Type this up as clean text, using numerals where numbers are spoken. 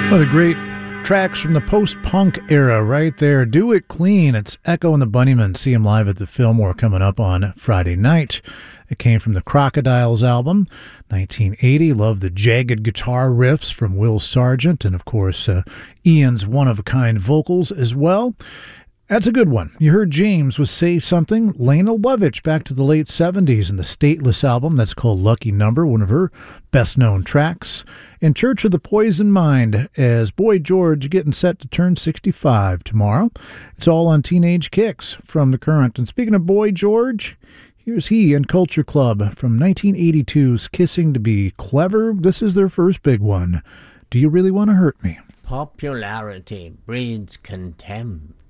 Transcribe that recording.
One of the great tracks from the post-punk era right there. Do It Clean. It's Echo and the Bunnymen. See them live at the Fillmore coming up on Friday night. It came from the Crocodiles album, 1980. Love the jagged guitar riffs from Will Sargent and, of course, Ian's one-of-a-kind vocals as well. That's a good one. You heard James with Say Something. Lena Lovitch back to the late 70s in the Stateless album. That's called Lucky Number, one of her best-known tracks. In Church of the Poison Mind, as Boy George getting set to turn 65 tomorrow. It's all on Teenage Kicks from The Current. And speaking of Boy George, here's he and Culture Club from 1982's Kissing to Be Clever. This is their first big one. Do You Really Want to Hurt Me? Popularity breeds contempt.